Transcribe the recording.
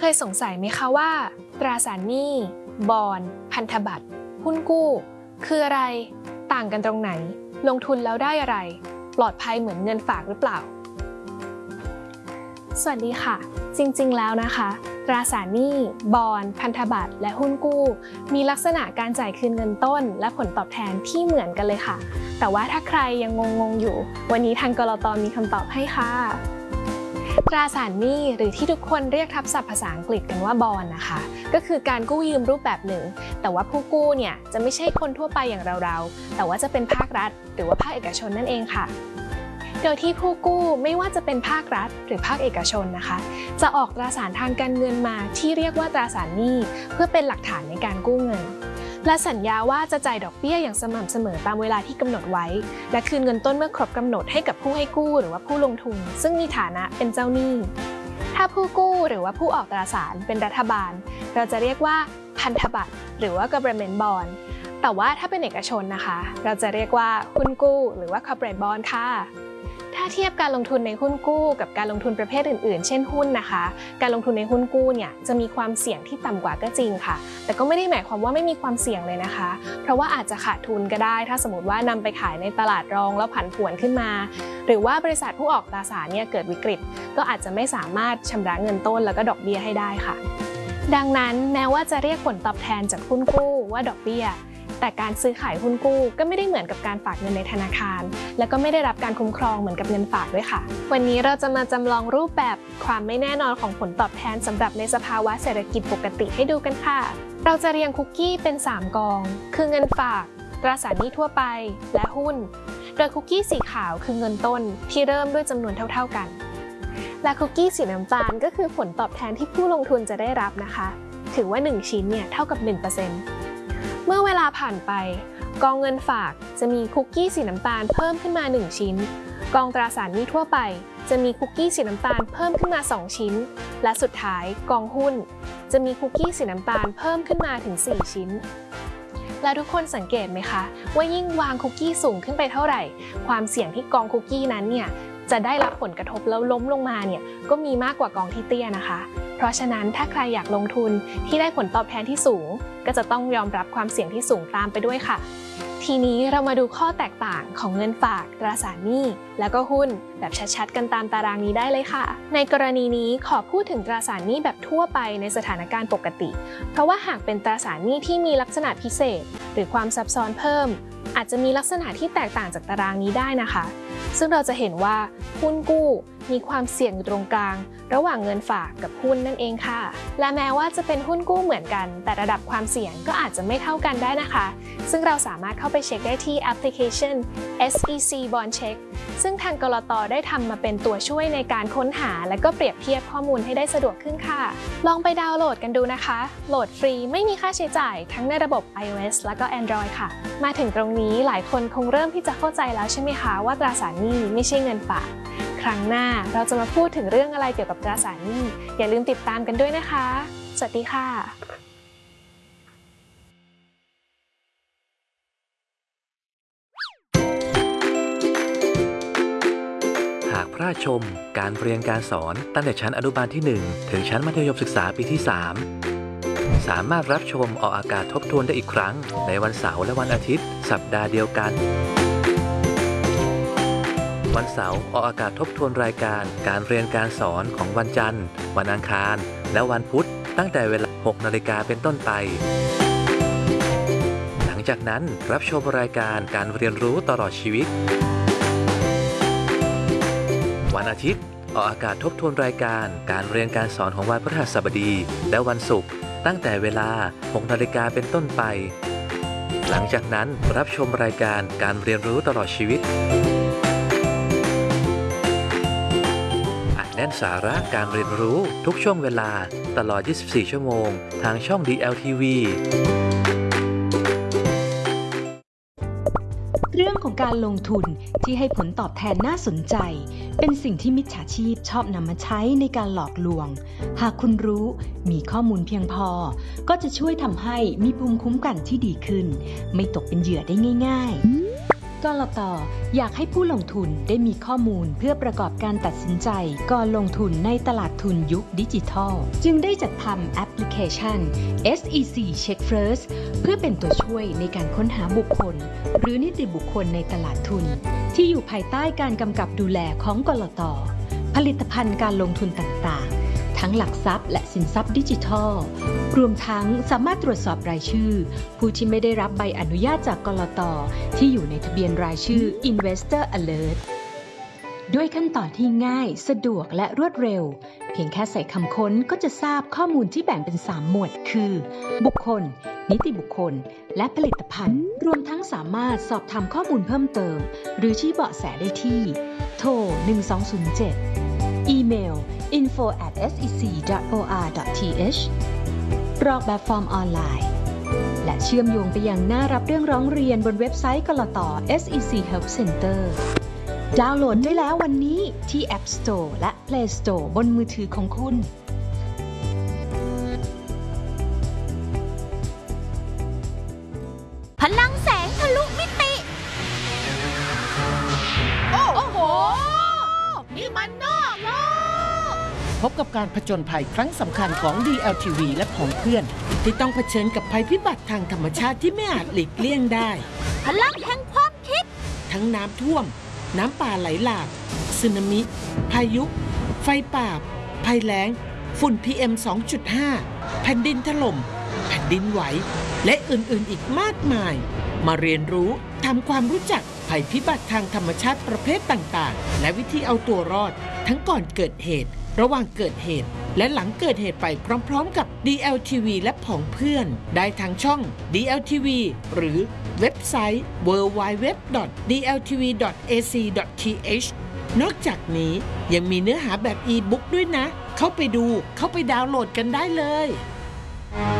เคยสงสัยไหมคะว่าตราสารหนี้บอนด์พันธบัตรหุ้นกู้คืออะไรต่างกันตรงไหนลงทุนแล้วได้อะไรปลอดภัยเหมือนเงินฝากหรือเปล่าสวัสดีค่ะจริงๆแล้วนะคะตราสารหนี้บอนด์พันธบัตรและหุ้นกู้มีลักษณะการจ่ายคืนเงินต้นและผลตอบแทนที่เหมือนกันเลยค่ะแต่ว่าถ้าใครยังงงอยู่วันนี้ทางกลต.มีคำตอบให้ค่ะตราสารหนี้หรือที่ทุกคนเรียกทับศัพท์ภาษาอังกฤษกันว่าบอนด์นะคะก็คือการกู้ยืมรูปแบบหนึ่งแต่ว่าผู้กู้เนี่ยจะไม่ใช่คนทั่วไปอย่างเราแต่ว่าจะเป็นภาครัฐหรือว่าภาคเอกชนนั่นเองค่ะโดยที่ผู้กู้ไม่ว่าจะเป็นภาครัฐหรือภาคเอกชนนะคะจะออกตราสารทางการเงินมาที่เรียกว่าตราสารหนี้เพื่อเป็นหลักฐานในการกู้เงินและสัญญาว่าจะจ่ายดอกเบี้ยอย่างสม่ำเสมอตามเวลาที่กำหนดไว้และคืนเงินต้นเมื่อครบกำหนดให้กับผู้ให้กู้หรือว่าผู้ลงทุนซึ่งมีฐานะเป็นเจ้าหนี้ถ้าผู้กู้หรือว่าผู้ออกตราสารเป็นรัฐบาลเราจะเรียกว่าพันธบัตรหรือว่า government bond แต่ว่าถ้าเป็นเอกชนนะคะเราจะเรียกว่าหุ้นกู้หรือว่า corporate bond ค่ะถ้าเทียบการลงทุนในหุ้นกู้กับการลงทุนประเภทอื่นๆเช่นหุ้นนะคะการลงทุนในหุ้นกู้เนี่ยจะมีความเสี่ยงที่ต่ำกว่าก็จริงค่ะแต่ก็ไม่ได้หมายความว่าไม่มีความเสี่ยงเลยนะคะเพราะว่าอาจจะขาดทุนก็ได้ถ้าสมมติว่านำไปขายในตลาดรองแล้วผันผวนขึ้นมาหรือว่าบริษัทผู้ออกตราสารเนี่ยเกิดวิกฤตก็อาจจะไม่สามารถชำระเงินต้นแล้วก็ดอกเบี้ยให้ได้ค่ะดังนั้นแม้ว่าจะเรียกผลตอบแทนจากหุ้นกู้ว่าดอกเบี้ยแต่การซื้อขายหุ้นกู้ก็ไม่ได้เหมือนกับการฝากเงินในธนาคารและก็ไม่ได้รับการคุ้มครองเหมือนกับเงินฝากด้วยค่ะวันนี้เราจะมาจำลองรูปแบบความไม่แน่นอนของผลตอบแทนสำหรับในสภาวะเศรษฐกิจปกติให้ดูกันค่ะเราจะเรียงคุกกี้เป็น3กองคือเงินฝากตราสารหนี้ทั่วไปและหุ้นโดยคุกกี้สีขาวคือเงินต้นที่เริ่มด้วยจำนวนเท่าๆกันและคุกกี้สีน้ำตาลก็คือผลตอบแทนที่ผู้ลงทุนจะได้รับนะคะถือว่า1ชิ้นเนี่ยเท่ากับ 1%เมื่อเวลาผ่านไปกองเงินฝากจะมีคุกกี้สีน้ำตาลเพิ่มขึ้นมา1ชิ้นกองตราสารหนี้ทั่วไปจะมีคุกกี้สีน้ำตาลเพิ่มขึ้นมา2ชิ้นและสุดท้ายกองหุ้นจะมีคุกกี้สีน้ำตาลเพิ่มขึ้นมาถึง4ชิ้นแล้วทุกคนสังเกตไหมคะว่ายิ่งวางคุกกี้สูงขึ้นไปเท่าไหร่ความเสี่ยงที่กองคุกกี้นั้นเนี่ยจะได้รับผลกระทบแล้วล้มลงมาเนี่ยก็มีมากกว่ากองที่เตี้ยนะคะเพราะฉะนั้นถ้าใครอยากลงทุนที่ได้ผลตอบแทนที่สูงก็จะต้องยอมรับความเสี่ยงที่สูงตามไปด้วยค่ะทีนี้เรามาดูข้อแตกต่างของเงินฝากตราสารหนี้แล้วก็หุ้นแบบชัดๆกันตามตารางนี้ได้เลยค่ะในกรณีนี้ขอพูดถึงตราสารหนี้แบบทั่วไปในสถานการณ์ปกติเพราะว่าหากเป็นตราสารหนี้ที่มีลักษณะพิเศษหรือความซับซ้อนเพิ่มอาจจะมีลักษณะที่แตกต่างจากตารางนี้ได้นะคะซึ่งเราจะเห็นว่าหุ้นกู้มีความเสี่ยงอยู่ตรงกลางระหว่างเงินฝากกับหุ้นนั่นเองค่ะและแม้ว่าจะเป็นหุ้นกู้เหมือนกันแต่ระดับความเสี่ยงก็อาจจะไม่เท่ากันได้นะคะซึ่งเราสามารถเข้าไปเช็คได้ที่แอปพลิเคชัน SEC Bond Check ซึ่งทางกลต.ได้ทำมาเป็นตัวช่วยในการค้นหาและก็เปรียบเทียบข้อมูลให้ได้สะดวกขึ้นค่ะลองไปดาวน์โหลดกันดูนะคะโหลดฟรีไม่มีค่าใช้จ่ายทั้งในระบบ iOS และก็ Android ค่ะมาถึงตรงนี้หลายคนคงเริ่มที่จะเข้าใจแล้วใช่ไหมคะว่าตราสารหนี้ไม่ใช่เงินฝากครั้งหน้าเราจะมาพูดถึงเรื่องอะไรเกี่ยวกับตราสารหนี้อย่าลืมติดตามกันด้วยนะคะสวัสดีค่ะหากพลาดชมการเรียนการสอนตั้งแต่ชั้นอนุบาลที่1ถึงชั้นมัธยมศึกษาปีที่3สามารถรับชมออกอากาศทบทวนได้อีกครั้งในวันเสาร์และวันอาทิตย์สัปดาห์เดียวกันวันเสาร์ออกอากาศทบทวนรายการการเรียนการสอนของวันจันทร์วันอังคารและวันพุธตั้งแต่เวลา 6 นาฬิกาเป็นต้นไปหลังจากนั้นรับชมรายการการเรียนรู้ตลอดชีวิตวันอาทิตย์ออกอากาศทบทวนรายการการเรียนการสอนของวันพฤหัสบดีและวันศุกร์ตั้งแต่เวลา 6 นาฬิกาเป็นต้นไปหลังจากนั้นรับชมรายการการเรียนรู้ตลอดชีวิตแน่นสาระการเรียนรู้ทุกช่วงเวลาตลอด 24 ชั่วโมงทางช่อง DLTV เรื่องของการลงทุนที่ให้ผลตอบแทนน่าสนใจเป็นสิ่งที่มิจฉาชีพชอบนำมาใช้ในการหลอกลวงหากคุณรู้มีข้อมูลเพียงพอก็จะช่วยทำให้มีภูมิคุ้มกันที่ดีขึ้นไม่ตกเป็นเหยื่อได้ง่ายๆกลต.อยากให้ผู้ลงทุนได้มีข้อมูลเพื่อประกอบการตัดสินใจก่อนลงทุนในตลาดทุนยุคดิจิทัลจึงได้จัดทำแอปพลิเคชัน SEC Check First เพื่อเป็นตัวช่วยในการค้นหาบุคคลหรือนิติบุคคลในตลาดทุนที่อยู่ภายใต้การกำกับดูแลของกลต.ผลิตภัณฑ์การลงทุนต่างๆทั้งหลักทรัพย์และสินทรัพย์ดิจิทัลรวมทั้งสามารถตรวจสอบรายชื่อผู้ที่ไม่ได้รับใบอนุญาตจากกลต.ที่อยู่ในทะเบียนรายชื่อ Investor Alert ด้วยขั้นตอนที่ง่ายสะดวกและรวดเร็วเพียงแค่ใส่คำค้นก็จะทราบข้อมูลที่แบ่งเป็น3หมวดคือบุคคลนิติบุคคลและผลิตภัณฑ์รวมทั้งสามารถสอบถามข้อมูลเพิ่มเติมหรือชี้เบาะแสได้ที่โทร 1207 อีเมล info@sec.or.th กรอกแบบฟอร์มออนไลน์และเชื่อมโยงไปยังหน้ารับเรื่องร้องเรียนบนเว็บไซต์กลต. SEC Help Center ดาวน์โหลดได้แล้ววันนี้ที่ App Store และ Play Store บนมือถือของคุณพลังแสงทะลุมิติ โอ้โห นี่มันนอกโลกพบกับการผจญภัยครั้งสำคัญของ DLTV และของเพื่อนที่ต้องเผชิญกับภัยพิบัติทางธรรมชาติที่ไม่อาจหลีกเลี่ยงได้พลังแห่งความคิดทั้งน้ำท่วม น้ำป่าไหลหลากสึนามิ พายุ ไฟป่า ภัยแล้ง ฝุ่น PM 2.5 แผ่นดินถล่ม แผ่นดินไหว และอื่นๆอีกมากมาย มาเรียนรู้ทำความรู้จักภัยพิบัติทางธรรมชาติประเภทต่างๆและวิธีเอาตัวรอดทั้งก่อนเกิดเหตุระหว่างเกิดเหตุและหลังเกิดเหตุไปพร้อมๆกับ DLTV และผองเพื่อนได้ทางช่อง DLTV หรือเว็บไซต์ www.dltv.ac.th นอกจากนี้ยังมีเนื้อหาแบบอีบุ๊กด้วยนะเข้าไปดูเข้าไปดาวน์โหลดกันได้เลย